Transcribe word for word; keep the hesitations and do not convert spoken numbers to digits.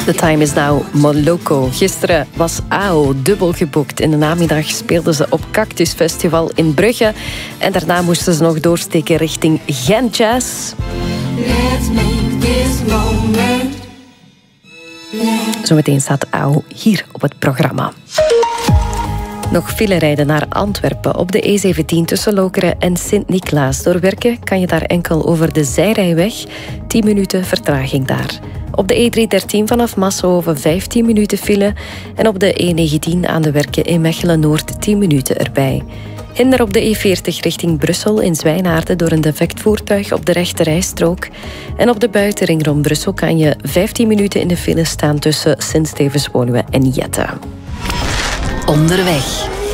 The Time is Now, Moloko. Gisteren was A O dubbel geboekt. In de namiddag speelden ze op Cactus Festival in Brugge. En daarna moesten ze nog doorsteken richting Gent Jazz. Let's make this moment. Zometeen staat A O hier op het programma. Nog file rijden naar Antwerpen op de E zeventien tussen Lokeren en Sint-Niklaas. Door werken kan je daar enkel over de zijrijweg. tien minuten vertraging daar. Op de E driehonderddertien vanaf Massenhoven vijftien minuten file. En op de E negentien aan de werken in Mechelen-Noord tien minuten erbij. Hinder op de E veertig richting Brussel in Zwijnaarden door een defect voertuig op de rechte rijstrook. En op de buitenring rond Brussel kan je vijftien minuten in de file staan tussen Sint-Stevens-Woluwe en Jette. Onderweg.